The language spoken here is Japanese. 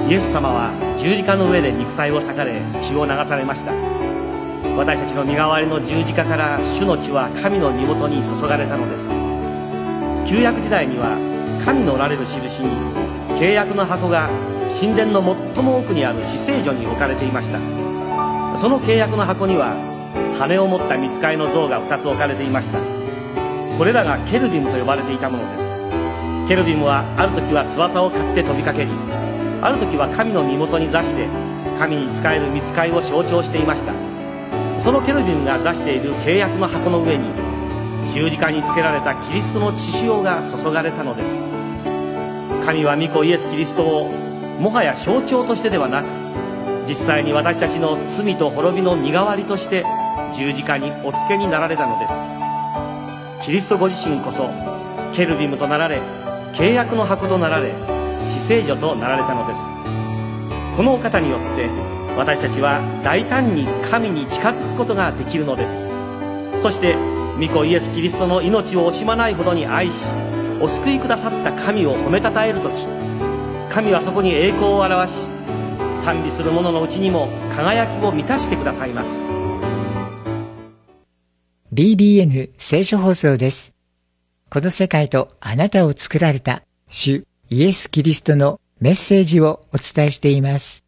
イエス様は十字架の上で肉体を裂かれ血を流されました。私たちの身代わりの十字架から主の血は神の身元に注がれたのです。旧約時代には神のおられる印に契約の箱が神殿の最も奥にある至聖所に置かれていました。その契約の箱には羽を持った御使いの像が2つ置かれていました。これらがケルビムと呼ばれていたものです。ケルビムはある時は翼を刈って飛びかけり、ある時は神の身元に座して神に仕える御使いを象徴していました。そのケルビムが座している契約の箱の上に十字架につけられたキリストの血潮が注がれたのです。神は御子イエス・キリストをもはや象徴としてではなく、実際に私たちの罪と滅びの身代わりとして十字架にお付けになられたのです。キリストご自身こそケルビムとなられ、契約の箱となられ、至聖所となられたのです。このお方によって私たちは大胆に神に近づくことができるのです。そして御子イエス・キリストの命を惜しまないほどに愛し、お救いくださった神を褒めたたえるとき、神はそこに栄光を表し、賛美する者のうちにも輝きを満たしてくださいます。 BBN 聖書放送です。この世界とあなたを作られた主イエス・キリストのメッセージをお伝えしています。